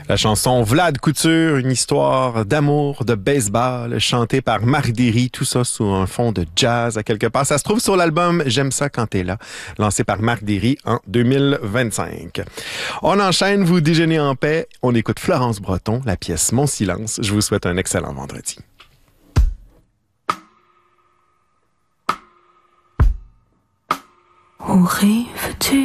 La chanson Vlad Couture, une histoire d'amour, de baseball, chantée par Marc Derry, tout ça sous un fond de jazz à quelque part. Ça se trouve sur l'album J'aime ça quand t'es là, lancé par Marc Derry en 2025. On enchaîne, vous déjeunez en paix, on écoute Florence Breton, la pièce Mon silence. Je vous souhaite un excellent vendredi. Où rêves-tu?